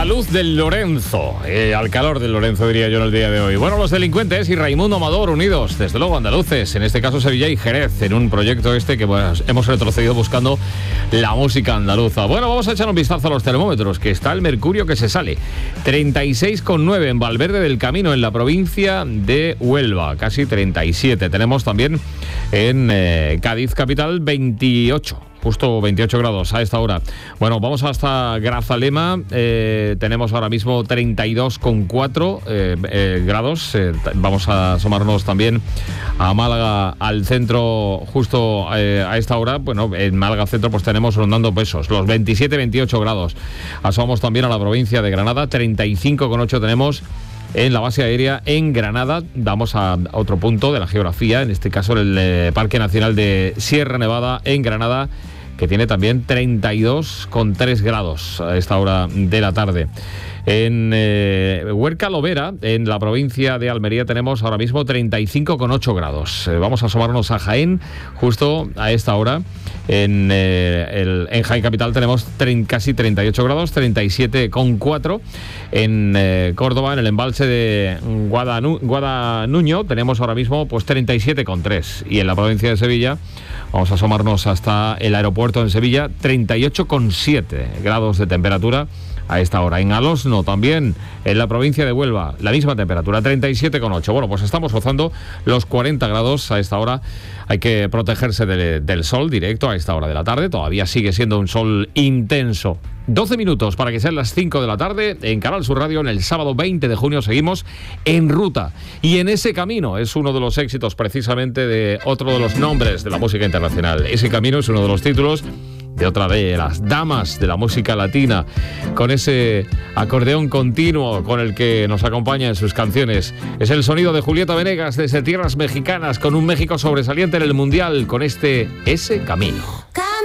luz del Lorenzo, al calor del Lorenzo diría yo en el día de hoy. Bueno, los delincuentes y Raimundo Amador unidos, desde luego andaluces, en este caso Sevilla y Jerez, en un proyecto que bueno, hemos retrocedido buscando la música andaluza. Bueno, vamos a echar un vistazo a los termómetros, que está el mercurio que se sale. 36,9 en Valverde del Camino, en la provincia de Huelva, casi 37. Tenemos también en Cádiz capital 28. Justo 28 grados a esta hora. Bueno, vamos hasta Grazalema. Tenemos ahora mismo 32,4 grados. Vamos a asomarnos también a Málaga, al centro, justo a esta hora. Bueno, en Málaga centro pues tenemos rondando pesos, los 27-28 grados. Asomamos también a la provincia de Granada, 35,8 tenemos en la base aérea en Granada. Vamos a otro punto de la geografía, en este caso el Parque Nacional de Sierra Nevada en Granada, que tiene también 32,3 grados a esta hora de la tarde. En Huerca Lovera, en la provincia de Almería, tenemos ahora mismo 35,8 grados. Vamos a asomarnos a Jaén, justo a esta hora. En Jaén capital tenemos casi 38 grados, 37,4. En Córdoba, en el embalse de Guadanuño, tenemos ahora mismo pues 37,3. Y en la provincia de Sevilla, vamos a asomarnos hasta el aeropuerto en Sevilla, 38,7 grados de temperatura a esta hora. En Alosno también, en la provincia de Huelva, la misma temperatura, 37,8. Bueno, pues estamos rozando los 40 grados a esta hora. Hay que protegerse del sol directo a esta hora de la tarde. Todavía sigue siendo un sol intenso. 12 minutos para que sean las 5 de la tarde. En Canal Sur Radio, en el sábado 20 de junio, seguimos en ruta. Y en ese camino es uno de los éxitos precisamente de otro de los nombres de la música internacional. Ese camino es uno de los títulos de otra de las damas de la música latina, con ese acordeón continuo con el que nos acompaña en sus canciones. Es el sonido de Julieta Venegas desde tierras mexicanas, con un México sobresaliente en el Mundial, con Ese Camino.